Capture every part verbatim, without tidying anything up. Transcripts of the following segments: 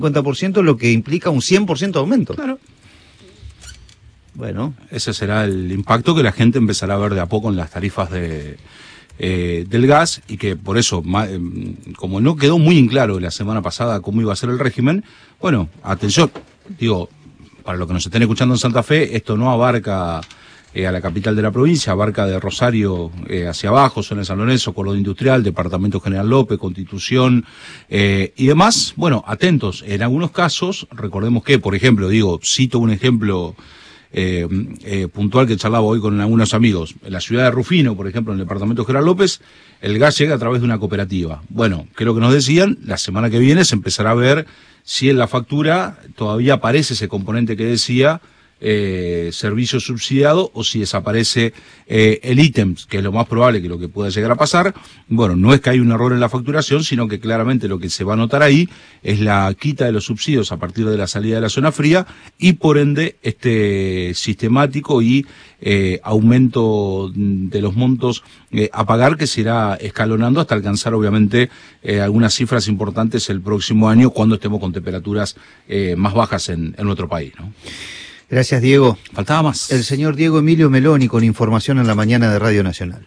cincuenta por ciento, lo que implica un cien por ciento de aumento. Claro. Bueno. Ese será el impacto que la gente empezará a ver de a poco en las tarifas de eh, del gas, y que por eso, ma, eh, como no quedó muy en claro la semana pasada cómo iba a ser el régimen, bueno, atención, digo, para los que nos estén escuchando en Santa Fe, esto no abarca eh, a la capital de la provincia, abarca de Rosario eh, hacia abajo, zona de San Lorenzo, Córdoba Industrial, Departamento General López, Constitución eh, y demás. Bueno, atentos, en algunos casos, recordemos que, por ejemplo, digo, cito un ejemplo Eh, eh, puntual que charlaba hoy con algunos amigos. En la ciudad de Rufino, por ejemplo, en el departamento General López, el gas llega a través de una cooperativa. Bueno, creo que nos decían, la semana que viene se empezará a ver si en la factura todavía aparece ese componente que decía eh, servicio subsidiado, o si desaparece eh, el ítem, que es lo más probable que lo que pueda llegar a pasar. Bueno, no es que hay un error en la facturación, sino que claramente lo que se va a notar ahí es la quita de los subsidios a partir de la salida de la zona fría, y por ende este sistemático y eh, aumento de los montos eh, a pagar, que se irá escalonando hasta alcanzar obviamente eh, algunas cifras importantes el próximo año, cuando estemos con temperaturas eh, más bajas en, en nuestro país, ¿no? Gracias, Diego. Faltaba más. El señor Diego Emilio Meloni con información en la mañana de Radio Nacional.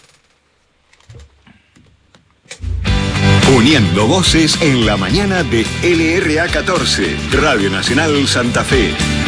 Uniendo voces en la mañana de L R A catorce, Radio Nacional Santa Fe.